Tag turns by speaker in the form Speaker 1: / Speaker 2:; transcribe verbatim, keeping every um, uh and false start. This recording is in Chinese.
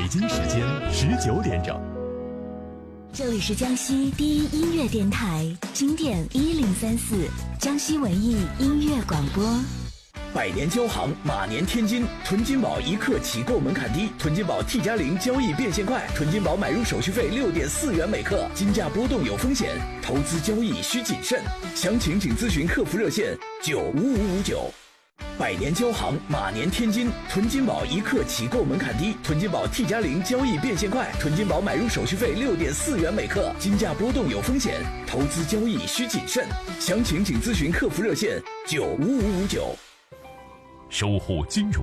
Speaker 1: 京时间十九点整。
Speaker 2: 这里是江西第一音乐电台经典一零三四，江西文艺音乐广播。
Speaker 3: 百年交行，马年天金，囤金宝一刻起购门槛低，囤金宝 T 加零交易变现快，囤金宝买入手续费六点四元每克，金价波动有风险，投资交易需谨慎，详情请咨询客服热线九五五五九。百年交行，马年天金，囤金宝一刻起购门槛低，囤金宝 T 加零交易变现快，囤金宝买入手续费六点四元每克，金价波动有风险，投资交易需谨慎，详情请咨询客服热线九五五五九。
Speaker 1: 守护金融